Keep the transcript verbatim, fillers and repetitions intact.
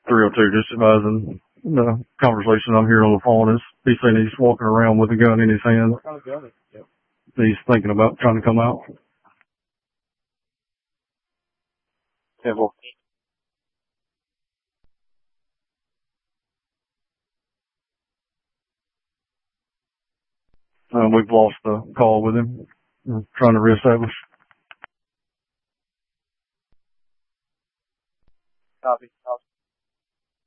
three oh two, just advising the conversation I'm hearing on the phone is he's saying he's walking around with a gun in his hand. What kind of gun is it? Yep. He's thinking about trying to come out. Yeah, well, Um, we've lost the call with him. We're trying to reestablish. copy. Copy.